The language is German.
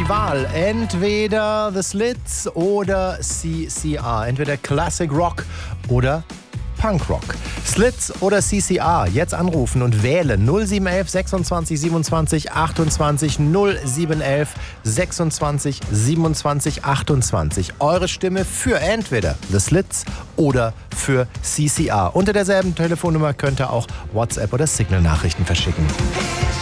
Wahl. Entweder The Slits oder CCR. Entweder Classic Rock oder Punkrock. Slits oder CCR. Jetzt anrufen und wählen. 0711 26 27 28 0711 26 27 28. Eure Stimme für entweder The Slits oder für CCR. Unter derselben Telefonnummer könnt ihr auch WhatsApp oder Signal-Nachrichten verschicken.